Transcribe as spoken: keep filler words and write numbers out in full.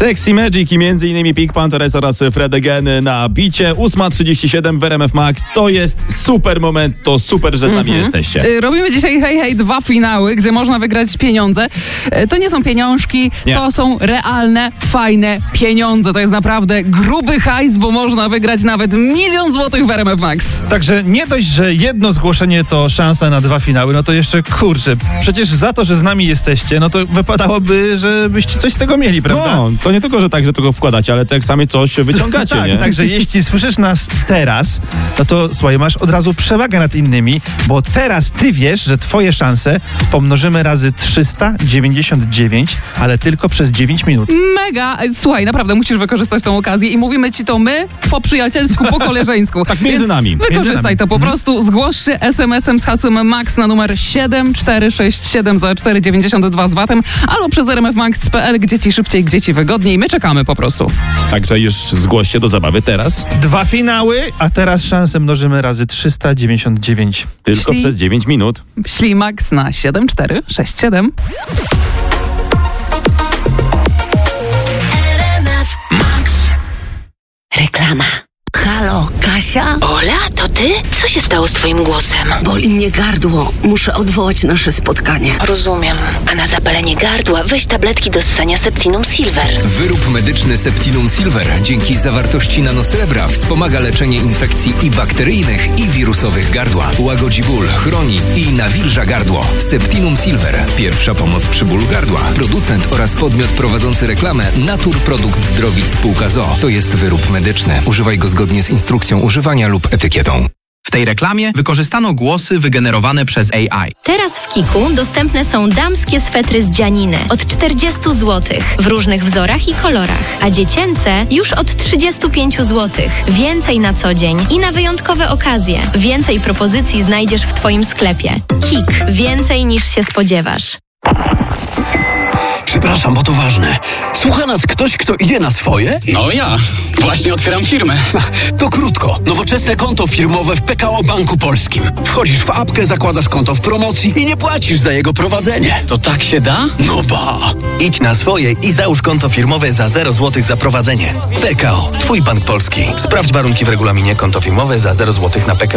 Sexy Magic i między innymi Pink Panthers oraz Fred Again na bicie. ósma trzydzieści siedem w R M F Max. To jest super moment, to super, że z nami mm-hmm. jesteście. Y, Robimy dzisiaj hej, hej, dwa finały, gdzie można wygrać pieniądze. Y, To nie są pieniążki, Nie. to są realne, fajne pieniądze. To jest naprawdę gruby hajs, bo można wygrać nawet milion złotych w R M F Max. Także nie dość, że jedno zgłoszenie to szansa na dwa finały, no to jeszcze kurczę, przecież za to, że z nami jesteście, no to wypadałoby, żebyście coś z tego mieli, prawda? No, to nie tylko, że tak, że tylko wkładacie, ale tak sami coś wyciągacie, tak, nie? Także jeśli słyszysz nas teraz, no to słuchaj, masz od razu przewagę nad innymi, bo teraz ty wiesz, że twoje szanse pomnożymy razy trzysta dziewięćdziesiąt dziewięć, ale tylko przez dziewięć minut. Mega. Słuchaj, naprawdę musisz wykorzystać tą okazję i mówimy ci to my po przyjacielsku, po koleżeńsku. Tak między Więc nami. Wykorzystaj Między nami. to po prostu. Zgłoś się es em esem z hasłem MAX na numer siedem cztery sześć siedem za cztery dziewięćdziesiąt dwa z vatem albo przez r m f max kropka p l, gdzie ci szybciej, gdzie ci wygodniej. My czekamy po prostu. Także już zgłoś się do zabawy teraz. Dwa finały, a teraz szanse mnożymy razy trzysta dziewięćdziesiąt dziewięć. Tylko Śli- przez dziewięć minut. Ślimax na siedem cztery sześć siedem. Reklama. Halo, Kasia? Ola, to ty? Co się stało z twoim głosem? Boli mnie gardło. Muszę odwołać nasze spotkanie. Rozumiem. A na zapalenie gardła weź tabletki do ssania Septinum Silver. Wyrób medyczny Septinum Silver dzięki zawartości nanosrebra wspomaga leczenie infekcji i bakteryjnych, i wirusowych gardła. Łagodzi ból, chroni i nawilża gardło. Septinum Silver. Pierwsza pomoc przy bólu gardła. Producent oraz podmiot prowadzący reklamę Natur Produkt Zdrowic Spółka z o o. To jest wyrób medyczny. Używaj go zgodnie z instrukcją używania lub etykietą. W tej reklamie wykorzystano głosy wygenerowane przez A I. Teraz w Kiku dostępne są damskie swetry z dzianiny od czterdzieści złotych w różnych wzorach i kolorach, a dziecięce już od trzydzieści pięć złotych. Więcej na co dzień i na wyjątkowe okazje. Więcej propozycji znajdziesz w Twoim sklepie. Kik. Więcej niż się spodziewasz. Przepraszam, bo to ważne. Słucha nas ktoś, kto idzie na swoje? No ja. Właśnie otwieram firmę. To krótko. Nowoczesne konto firmowe w P K O Banku Polskim. Wchodzisz w apkę, zakładasz konto w promocji i nie płacisz za jego prowadzenie. To tak się da? No ba! Idź na swoje i załóż konto firmowe za zero złotych za prowadzenie. P K O. Twój bank polski. Sprawdź warunki w regulaminie. Konto firmowe za zero złotych na P K O.